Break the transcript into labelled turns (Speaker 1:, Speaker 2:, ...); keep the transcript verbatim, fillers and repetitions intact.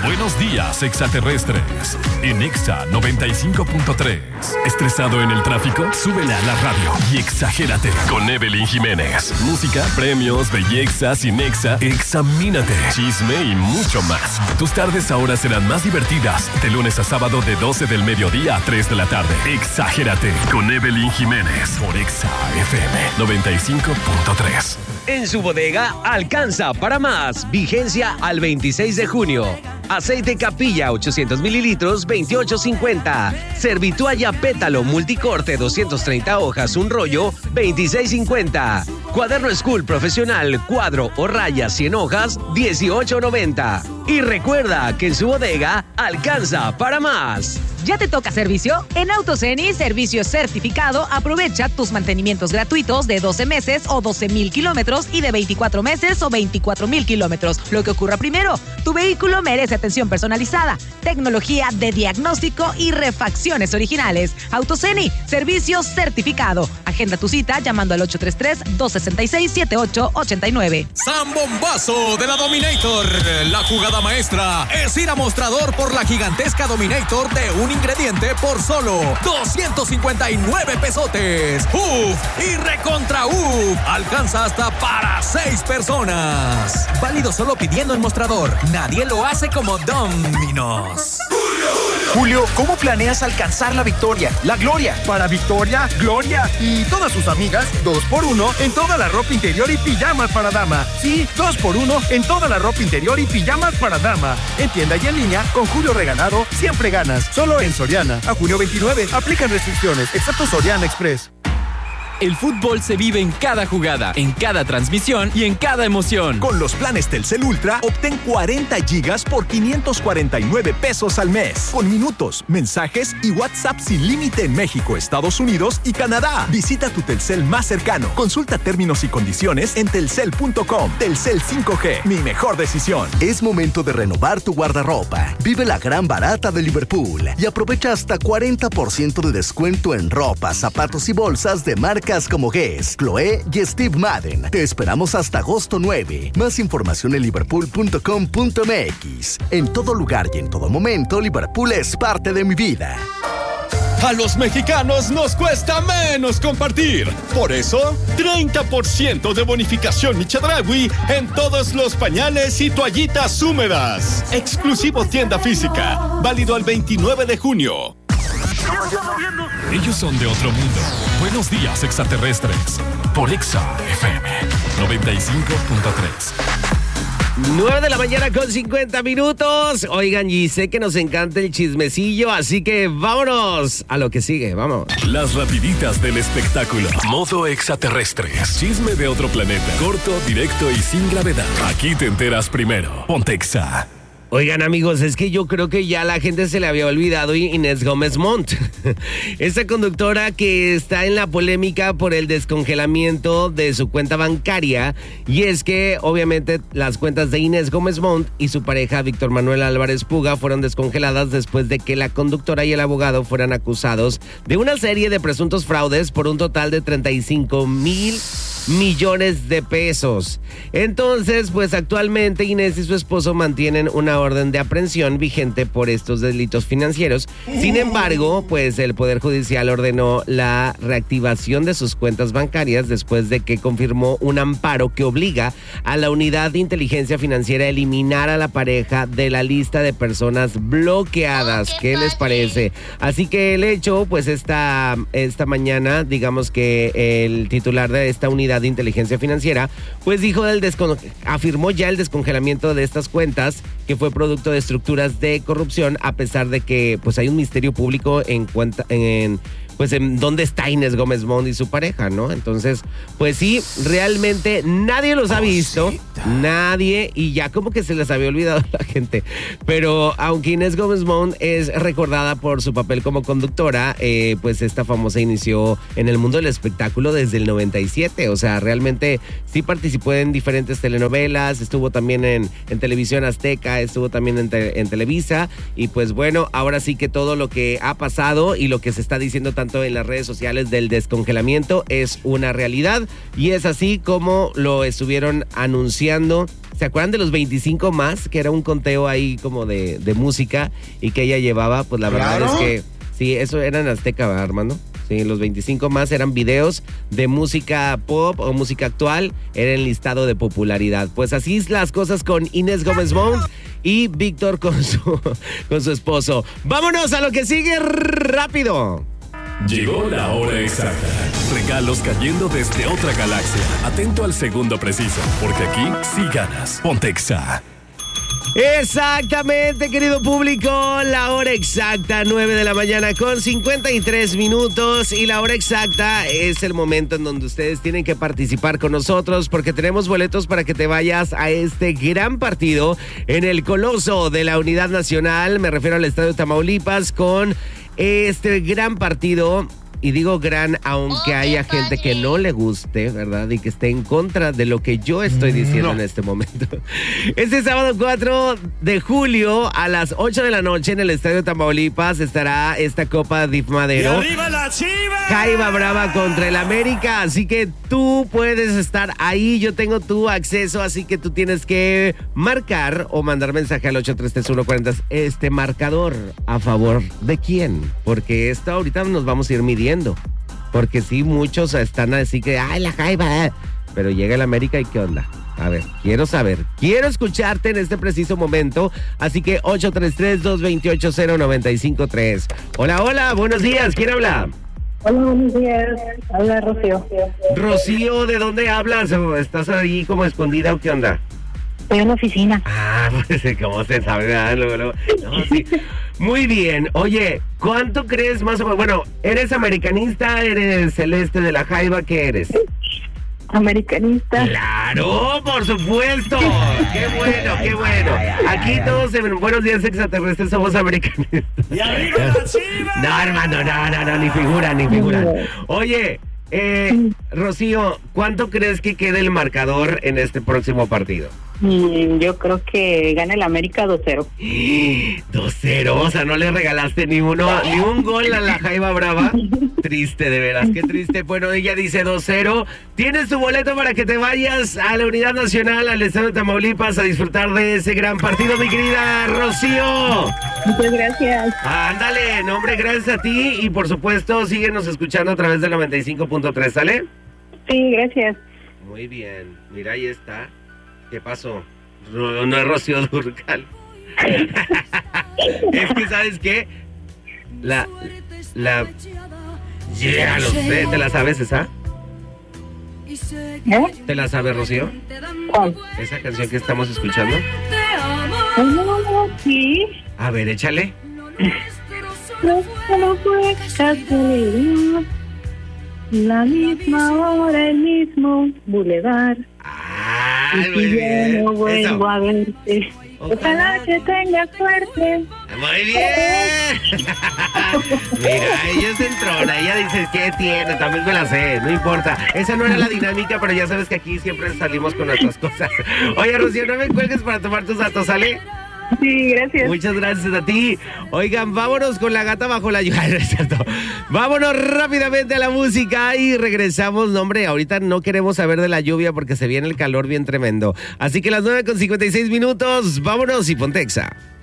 Speaker 1: Buenos días, extraterrestres. En Exa noventa y cinco punto tres. ¿Estresado en el tráfico? Súbele a la radio y exagérate con Evelyn Jiménez. Música, premios, belleza, sin Exa, examínate, chisme y mucho más. Tus tardes ahora serán más divertidas. De lunes a sábado de doce del mediodía a tres de la tarde. Exagérate con Evelyn Jiménez por Exa F M noventa y cinco punto tres.
Speaker 2: En su bodega alcanza para más. Vigencia al veintiséis de junio. Aceite Capilla ochocientos mililitros, veintiocho cincuenta. Servitualla Pétalo Multicorte doscientas treinta hojas, un rollo, veintiséis cincuenta. Cuaderno School Profesional, cuadro o raya cien hojas, dieciocho noventa. Y recuerda que en su bodega alcanza para más.
Speaker 3: ¿Ya te toca servicio? En Autoceni, servicio certificado, aprovecha tus mantenimientos gratuitos de doce meses o doce mil kilómetros y de veinticuatro meses o veinticuatro mil kilómetros. Lo que ocurra primero, tu vehículo merece atención personalizada, tecnología de diagnóstico y refacciones originales. Autoceni, servicio certificado. Agenda tu cita llamando al ocho tres tres, dos seis seis, siete ocho ocho nueve.
Speaker 4: Zambombazo de la Dominator. La jugada maestra es ir a mostrador por la gigantesca Dominator de un ingrediente por solo doscientos cincuenta y nueve pesotes. ¡Uf! Y recontra uf. Alcanza hasta para seis personas. Válido solo pidiendo en mostrador. Nadie lo hace como Domino's.
Speaker 5: Julio, ¿cómo planeas alcanzar la victoria, la gloria?
Speaker 6: Para Victoria, Gloria y todas sus amigas, dos por uno en toda la ropa interior y pijamas para dama. Sí, dos por uno en toda la ropa interior y pijamas para dama. En tienda y en línea, con Julio Regalado, siempre ganas. Solo en Soriana. A junio veintinueve, aplican restricciones, excepto Soriana Express.
Speaker 7: El fútbol se vive en cada jugada, en cada transmisión y en cada emoción.
Speaker 8: Con los planes Telcel Ultra, obtén cuarenta gigas por quinientos cuarenta y nueve pesos al mes. Con minutos, mensajes y WhatsApp sin límite en México, Estados Unidos y Canadá. Visita tu Telcel más cercano. Consulta términos y condiciones en telcel punto com. Telcel cinco G, mi mejor decisión.
Speaker 9: Es momento de renovar tu guardarropa. Vive la gran barata de Liverpool y aprovecha hasta cuarenta por ciento de descuento en ropa, zapatos y bolsas de marca como Guess, Chloé y Steve Madden. Te esperamos hasta agosto nueve. Más información en liverpool punto com punto m x. En todo lugar y en todo momento, Liverpool es parte de mi vida.
Speaker 10: A los mexicanos nos cuesta menos compartir. Por eso, treinta por ciento de bonificación Michedragui en todos los pañales y toallitas húmedas. Exclusivo tienda física. Válido al veintinueve de junio.
Speaker 1: Ellos son de otro mundo. Buenos días, extraterrestres. Por Exa F M noventa y cinco punto tres.
Speaker 2: nueve de la mañana con cincuenta minutos. Oigan, y sé que nos encanta el chismecillo, así que vámonos a lo que sigue, vamos.
Speaker 1: Las rapiditas del espectáculo. Modo extraterrestres. Chisme de otro planeta. Corto, directo y sin gravedad. Aquí te enteras primero. Ponte Exa.
Speaker 2: Oigan, amigos, es que yo creo que ya la gente se le había olvidado Inés Gómez Montt. Esta conductora que está en la polémica por el descongelamiento de su cuenta bancaria. Y es que, obviamente, las cuentas de Inés Gómez Montt y su pareja Víctor Manuel Álvarez Puga fueron descongeladas después de que la conductora y el abogado fueran acusados de una serie de presuntos fraudes por un total de treinta y cinco mil millones de pesos. Entonces, pues actualmente Inés y su esposo mantienen una orden de aprehensión vigente por estos delitos financieros. Sin embargo, pues el Poder Judicial ordenó la reactivación de sus cuentas bancarias después de que confirmó un amparo que obliga a la Unidad de Inteligencia Financiera a eliminar a la pareja de la lista de personas bloqueadas. ¿Qué les parece? Así que el hecho, pues esta, esta mañana, digamos que el titular de esta unidad de inteligencia financiera, pues dijo del descon- afirmó ya el descongelamiento de estas cuentas, que fue producto de estructuras de corrupción, a pesar de que pues hay un misterio público en cuenta en pues en dónde está Inés Gómez Montt y su pareja, ¿no? Entonces, pues sí, realmente nadie los ha visto, nadie, y ya como que se les había olvidado a la gente. Pero aunque Inés Gómez Montt es recordada por su papel como conductora, eh, pues esta famosa inició en el mundo del espectáculo desde el noventa y siete. O sea, realmente sí participó en diferentes telenovelas, estuvo también en, en Televisión Azteca, estuvo también en, te, en Televisa. Y pues bueno, ahora sí que todo lo que ha pasado y lo que se está diciendo tanto tanto en las redes sociales del descongelamiento es una realidad y es así como lo estuvieron anunciando. ¿Se acuerdan de los veinticinco más? Que era un conteo ahí como de, de música y que ella llevaba. Pues la verdad
Speaker 11: ¿Claro?
Speaker 2: es que sí, eso era en Azteca, ¿verdad, Armando? Sí, los veinticinco más eran videos de música pop o música actual, era el listado de popularidad. Pues así es las cosas con Inés Gómez Mont y Víctor con su, con su esposo. Vámonos a lo que sigue rápido.
Speaker 1: Llegó la hora exacta. Regalos cayendo desde otra galaxia. Atento al segundo preciso, porque aquí sí ganas. Ponte Exa.
Speaker 2: Exactamente, querido público, la hora exacta, nueve de la mañana con cincuenta y tres minutos, y la hora exacta es el momento en donde ustedes tienen que participar con nosotros porque tenemos boletos para que te vayas a este gran partido en el Coloso de la Unidad Nacional, me refiero al Estadio Tamaulipas, con este gran partido. Y digo gran, aunque haya gente que no le guste, ¿verdad? Y que esté en contra de lo que yo estoy diciendo no. en este momento. Este sábado cuatro de julio a las ocho de la noche en el Estadio Tamaulipas estará esta Copa D I F Madero.
Speaker 11: ¡Y arriba la Chiva!
Speaker 2: Jaiba Brava contra el América. Así que tú puedes estar ahí. Yo tengo tu acceso, así que tú tienes que marcar o mandar mensaje al ocho tres tres uno cuarenta este marcador. ¿A favor de quién? Porque esto ahorita nos vamos a ir midiendo. Porque sí, muchos están así que, ay, la Jaiba, pero llega el América y ¿qué onda? A ver, quiero saber, quiero escucharte en este preciso momento, así que ocho tres tres, dos dos ocho, cero nueve cinco tres. Hola, hola, buenos días, ¿quién habla?
Speaker 12: Hola, buenos días, habla Rocío.
Speaker 2: Rocío, ¿de dónde hablas? ¿Estás ahí como escondida o qué onda?
Speaker 12: Estoy en la oficina.
Speaker 2: Ah, pues cómo se sabe, ah, luego, luego. No, sí. Muy bien. Oye, ¿cuánto crees más o menos? Bueno, ¿eres americanista? ¿Eres celeste de la Jaiba? ¿Qué eres?
Speaker 12: Americanista.
Speaker 2: ¡Claro, por supuesto! ¡Qué bueno, qué bueno! Aquí todos en Buenos Días Extraterrestres somos americanistas.
Speaker 11: ¡Y arriba la Chiva!
Speaker 2: No, hermano, no, no, no, ni figura, ni figura. Oye, eh, Rocío, ¿cuánto crees que quede el marcador en este próximo partido?
Speaker 12: Mm, yo creo que gana el América dos cero.
Speaker 2: dos cero, o sea, no le regalaste ni uno, ni un gol a la Jaiba Brava. Triste, de veras, qué triste. Bueno, ella dice dos cero. Tienes tu boleto para que te vayas a la Unidad Nacional, al Estado de Tamaulipas, a disfrutar de ese gran partido, mi querida Rocío.
Speaker 12: Muchas gracias.
Speaker 2: Ándale, no, hombre, gracias a ti. Y por supuesto, síguenos escuchando a través del noventa y cinco punto tres, ¿sale?
Speaker 12: Sí, gracias.
Speaker 2: Muy bien, mira, ahí está. ¿Qué pasó? No, no es Rocío Dúrcal. Es que, ¿sabes qué? La... La... Ya lo sé, ¿te la sabes esa?
Speaker 12: ¿Eh?
Speaker 2: ¿Te la sabes, Rocío?
Speaker 12: ¿Cuál?
Speaker 2: ¿Esa canción que estamos escuchando?
Speaker 12: Oh, sí.
Speaker 2: A ver, échale.
Speaker 12: No, no fue casualidad. La misma hora, el mismo bulevar.
Speaker 2: Ay, muy bien.
Speaker 12: No vuelvo
Speaker 2: Eso.
Speaker 12: a verte. Ojalá que tengas suerte.
Speaker 2: Muy bien. Mira, ella es entrona, ella dice, ¿qué tiene? También me la sé, no importa. Esa no era la dinámica, pero ya sabes que aquí siempre salimos con nuestras cosas. Oye, Rocío, no me cuelgues para tomar tus datos, ¿sale?
Speaker 12: Sí, gracias.
Speaker 2: Muchas gracias a ti. Oigan, vámonos con la gata bajo la lluvia. No es cierto. Vámonos rápidamente a la música y regresamos. No, hombre, ahorita no queremos saber de la lluvia porque se viene el calor bien tremendo. Así que las nueve con cincuenta y seis minutos, vámonos y ponte Exa.